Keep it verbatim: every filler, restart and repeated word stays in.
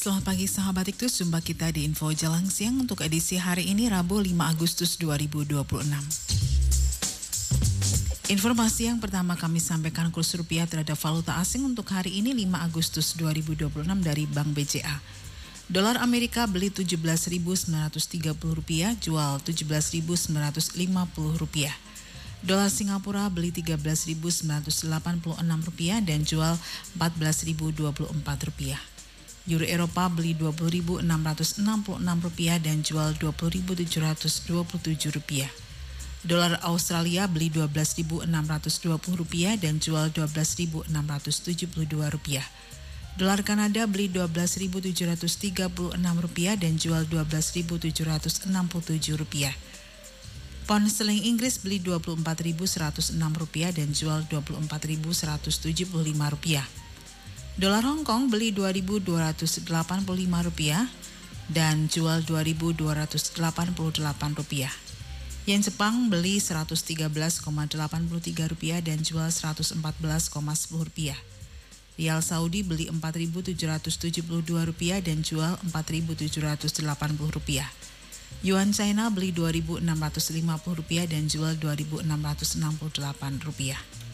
Selamat pagi sahabat Iktus, jumpa kita di Info Jelang Siang untuk edisi hari ini Rabu lima Agustus dua ribu dua puluh enam. Informasi yang pertama kami sampaikan kurs rupiah terhadap valuta asing untuk hari ini lima Agustus dua ribu dua puluh enam dari Bank B C A. Dolar Amerika beli tujuh belas ribu sembilan ratus tiga puluh rupiah, jual tujuh belas ribu sembilan ratus lima puluh rupiah. Dolar Singapura beli tiga belas ribu sembilan ratus delapan puluh enam rupiah dan jual empat belas ribu dua puluh empat rupiah. Euro Eropa beli dua puluh ribu enam ratus enam puluh enam rupiah dan jual dua puluh ribu tujuh ratus dua puluh tujuh rupiah. Dolar Australia beli dua belas ribu enam ratus dua puluh rupiah dan jual dua belas ribu enam ratus tujuh puluh dua rupiah. Dolar Kanada beli dua belas ribu tujuh ratus tiga puluh enam rupiah dan jual dua belas ribu tujuh ratus enam puluh tujuh rupiah. Pound sterling Inggris beli dua puluh empat ribu seratus enam rupiah dan jual dua puluh empat ribu seratus tujuh puluh lima rupiah. Dolar Hong Kong beli dua ribu dua ratus delapan puluh lima rupiah dan jual dua ribu dua ratus delapan puluh delapan rupiah. Yen Jepang beli seratus tiga belas koma delapan tiga rupiah dan jual seratus empat belas koma sepuluh rupiah. Rial Saudi beli empat ribu tujuh ratus tujuh puluh dua rupiah dan jual empat ribu tujuh ratus delapan puluh rupiah. Yuan China beli dua ribu enam ratus lima puluh rupiah dan jual dua ribu enam ratus enam puluh delapan rupiah.